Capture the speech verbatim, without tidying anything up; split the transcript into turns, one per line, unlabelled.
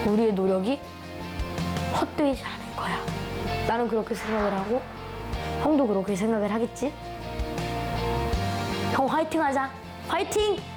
우리의 노력이 헛되지 않을 거야. 나는 그렇게 생각을 하고 형도 그렇게 생각을 하겠지? 형 화이팅 하자. 화이팅!